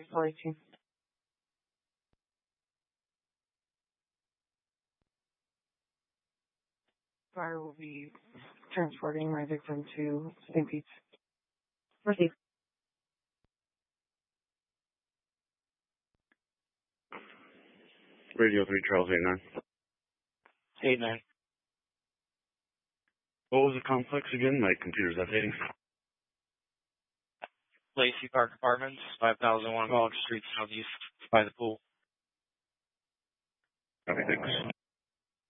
342. Fire will be transporting my victim to St. Pete's. Proceed. Radio 3, Charles 89. 89. What was the complex again? My computer's updating. Lacey Park Apartments, 5001 College Street Southeast, by the pool. Okay, thanks.